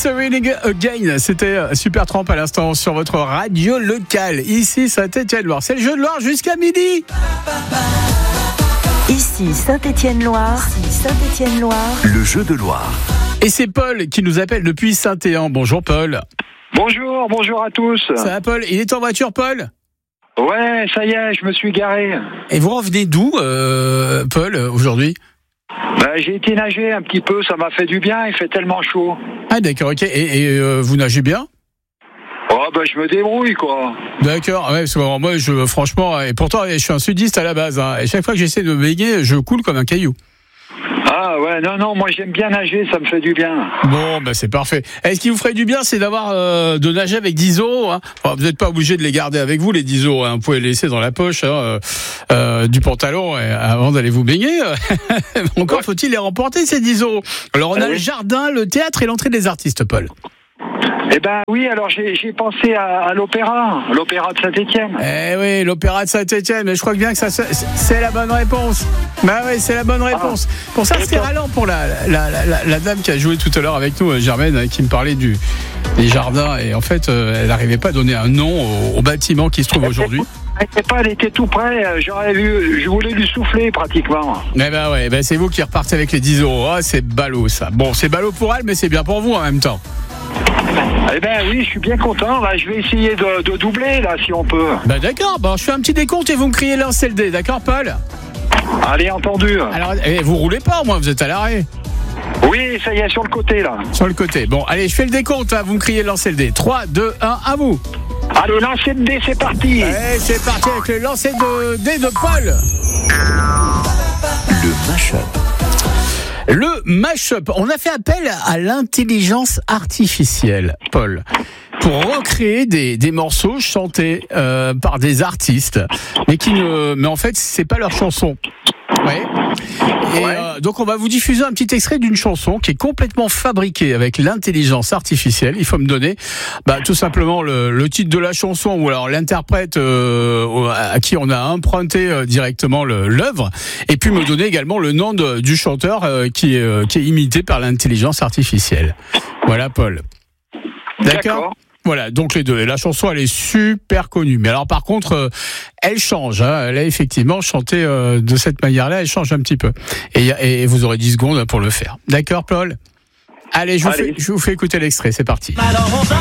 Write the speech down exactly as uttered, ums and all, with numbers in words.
Glycerine Again, c'était Supertramp à l'instant sur votre radio locale. Ici Saint-Étienne-Loire, c'est le jeu de Loire jusqu'à midi. Ici Saint-Étienne-Loire, Saint-Étienne-Loire, le jeu de Loire. Et c'est Paul qui nous appelle depuis Saint-Étienne. Bonjour Paul. Bonjour, bonjour à tous. Ça va Paul? Il est en voiture Paul? Ouais, ça y est, je me suis garé. Et vous revenez d'où euh, Paul aujourd'hui? Bah, j'ai été nager un petit peu, ça m'a fait du bien, il fait tellement chaud. Ah d'accord, ok. Et, et euh, vous nagez bien? Oh bah je me débrouille quoi. D'accord, ouais, parce que bon, moi je franchement, et pourtant je suis un sudiste à la base, hein, et chaque fois que j'essaie de me baigner, je coule comme un caillou. Ah ouais, non, non, moi j'aime bien nager, ça me fait du bien. Bon, bah c'est parfait. Et ce qui vous ferait du bien, c'est d'avoir euh, de nager avec dix euros. Hein. Enfin, vous n'êtes pas obligé de les garder avec vous, les dix euros. Hein. Vous pouvez les laisser dans la poche hein, euh, euh, du pantalon et, avant d'aller vous baigner. Encore ouais. Faut-il les remporter, ces dix euros. Alors on a ah, le oui. jardin, le théâtre et l'entrée des artistes, Paul. Eh ben oui, alors j'ai, j'ai pensé à, à l'opéra, l'opéra de Saint-Étienne. Eh oui, l'opéra de Saint-Étienne, mais je crois bien que ça, c'est la bonne réponse. Bah oui, c'est la bonne réponse. Ah. Pour ça, c'était ralent pour la, la, la, la, la dame qui a joué tout à l'heure avec nous, Germaine, qui me parlait du, des jardins. Et en fait, elle n'arrivait pas à donner un nom au, au bâtiment qui se trouve aujourd'hui. Elle était pas, elle était tout près. J'aurais vu, je voulais lui souffler pratiquement. Mais ben ouais, ben c'est vous qui repartez avec les dix euros. Ah, c'est ballot ça. Bon, c'est ballot pour elle, mais c'est bien pour vous en même temps. Eh ben oui, je suis bien content. Là, je vais essayer de, de doubler là, si on peut. Ben d'accord. Bon, je fais un petit décompte et vous me criez lancer le dé, d'accord, Paul? Allez, entendu. Alors, eh, vous roulez pas, au moins, vous êtes à l'arrêt. Oui, ça y est, sur le côté là. Sur le côté. Bon, allez, je fais le décompte. Là, vous me criez lancer le dé. trois, deux, un, à vous. Allez, lancer le dé, c'est parti. Allez, c'est parti avec le lancer de dé de Paul. Le mash-up. Le mash-up. On a fait appel à l'intelligence artificielle, Paul, pour recréer des, des morceaux chantés euh, par des artistes, mais qui ne, mais en fait, c'est pas leur chanson. Ouais. Et ouais. euh, donc on va vous diffuser un petit extrait d'une chanson qui est complètement fabriquée avec l'intelligence artificielle. Il faut me donner bah, tout simplement le, le titre de la chanson ou alors l'interprète euh, à qui on a emprunté euh, directement le, l'œuvre, et puis me donner également le nom de, du chanteur euh, qui, est, euh, qui est imité par l'intelligence artificielle. Voilà Paul. D'accord, D'accord. Voilà, donc les deux. Et la chanson, elle est super connue. Mais alors, par contre, euh, elle change. Hein. Elle a effectivement chanté euh, de cette manière-là. Elle change un petit peu. Et, et vous aurez dix secondes pour le faire. D'accord, Paul ? Allez, je vous, Allez. Fais, je vous fais écouter l'extrait. C'est parti. Alors on va